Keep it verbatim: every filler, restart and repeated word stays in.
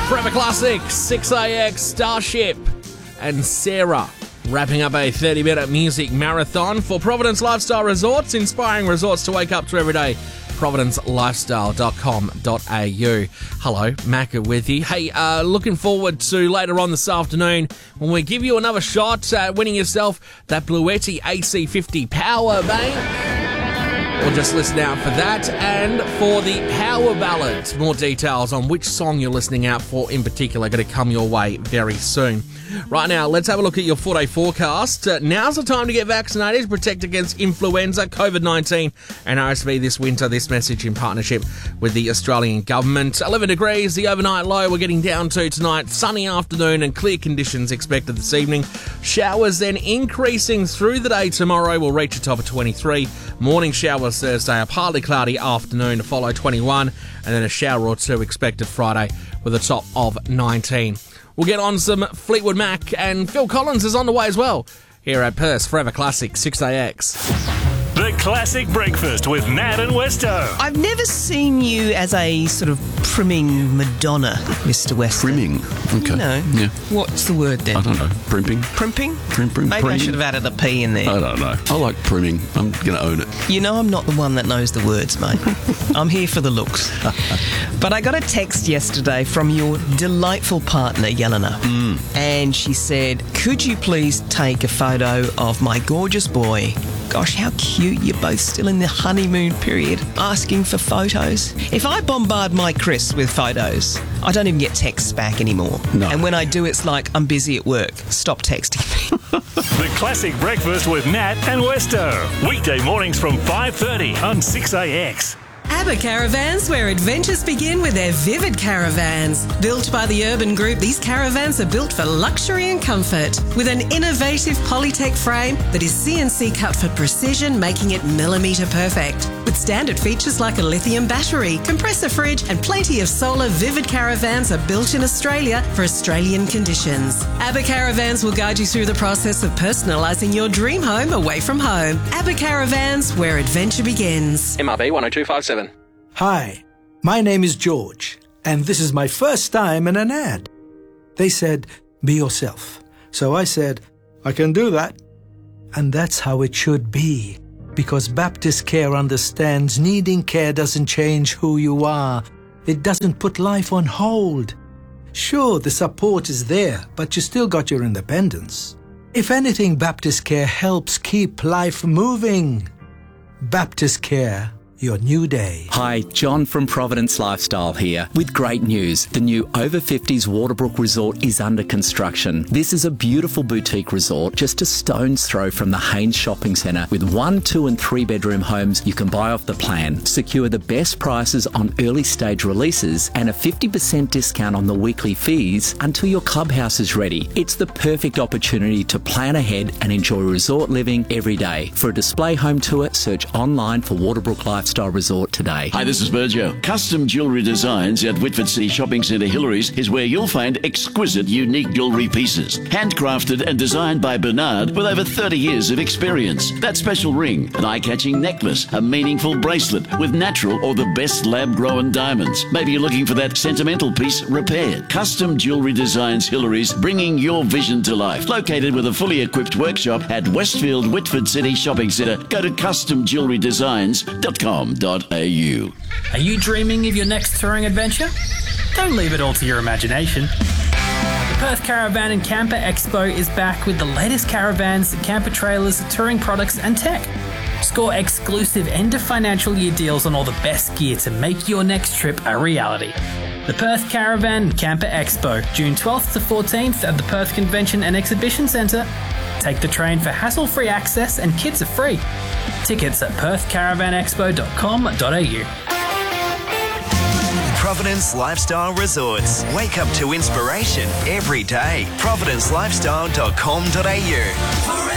Forever Classic, six A X, Starship, and Sarah. Wrapping up a thirty-minute music marathon for Providence Lifestyle Resorts, inspiring resorts to wake up to every day. providence lifestyle dot com dot a u. Hello, Macca with you. Hey, uh, looking forward to later on this afternoon when we give you another shot at winning yourself that Bluetti A C fifty Power Bank. Or just listen out for that. And for the Power Ballad, more details on which song you're listening out for in particular are going to come your way very soon. Right now, let's have a look at your four-day forecast. Uh, now's the time to get vaccinated to protect against influenza, covid nineteen and R S V this winter. This message in partnership with the Australian government. eleven degrees, the overnight low we're getting down to tonight. Sunny afternoon and clear conditions expected this evening. Showers then increasing through the day tomorrow. We'll reach a top of twenty-three. Morning showers Thursday, a partly cloudy afternoon to follow twenty-one, and then a shower or two expected Friday with a top of nineteen. We'll get on some Fleetwood Mac, and Phil Collins is on the way as well here at Perth's Forever Classic six A X. The Classic Breakfast with Nat and Westo. I've never seen you as a sort of primming Madonna, Mister Weston. Primming? Okay. No. Yeah. What's the word then? I don't know. Primping? Primping? Prim, prim, Maybe prim. I should have added a P in there. I don't know. I like primming. I'm going to own it. You know I'm not the one that knows the words, mate. I'm here for the looks. But I got a text yesterday from your delightful partner, Yelena. Mm. And she said, could you please take a photo of my gorgeous boy? Gosh, how cute. You're both still in the honeymoon period, asking for photos. If I bombard my Chris with photos, I don't even get texts back anymore. No. And when I do, it's like, I'm busy at work. Stop texting me. The Classic Breakfast with Nat and Westo. Weekday mornings from five thirty on six A X. ABBA Caravans, where adventures begin with their Vivid Caravans. Built by the Urban Group, these caravans are built for luxury and comfort. With an innovative Polytech frame that is C N C cut for precision, making it millimetre perfect. With standard features like a lithium battery, compressor fridge and plenty of solar, Vivid Caravans are built in Australia for Australian conditions. ABBA Caravans will guide you through the process of personalising your dream home away from home. ABBA Caravans, where adventure begins. M R B one oh two five seven. Hi, my name is George, and this is my first time in an ad. They said, be yourself. So I said, I can do that. And that's how it should be, because Baptist Care understands needing care doesn't change who you are. It doesn't put life on hold. Sure, the support is there, but you still got your independence. If anything, Baptist Care helps keep life moving. Baptist Care. Your new day. Hi, John from Providence Lifestyle here with great news. The new Over fifties Waterbrook Resort is under construction. This is a beautiful boutique resort just a stone's throw from the Haynes Shopping Centre with one, two and three bedroom homes you can buy off the plan. Secure the best prices on early stage releases and a fifty percent discount on the weekly fees until your clubhouse is ready. It's the perfect opportunity to plan ahead and enjoy resort living every day. For a display home tour, search online for Waterbrook Lifestyle Resort today. Hi, this is Virgil. Custom Jewellery Designs at Whitford City Shopping Centre Hillary's is where you'll find exquisite, unique jewellery pieces. Handcrafted and designed by Bernard with over thirty years of experience. That special ring, an eye-catching necklace, a meaningful bracelet with natural or the best lab-grown diamonds. Maybe you're looking for that sentimental piece repaired. Custom Jewellery Designs Hillary's, bringing your vision to life. Located with a fully equipped workshop at Westfield Whitford City Shopping Centre. Go to custom jewellery designs dot com. .au. Are you dreaming of your next touring adventure? Don't leave it all to your imagination. The Perth Caravan and Camper Expo is back with the latest caravans, camper trailers, touring products and tech. Score exclusive end of financial year deals on all the best gear to make your next trip a reality. The Perth Caravan and Camper Expo, June twelfth to fourteenth at the Perth Convention and Exhibition Centre. Take the train for hassle-free access and kids are free. Tickets at perth caravan expo dot com dot a u. Providence Lifestyle Resorts. Wake up to inspiration every day. providence lifestyle dot com dot a u.